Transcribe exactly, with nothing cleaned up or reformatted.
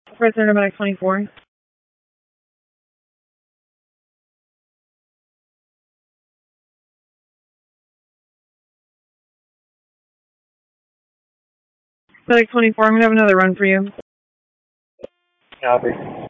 First Center Medic twenty-four. Medic twenty-four, I'm going to have another run for you. Copy.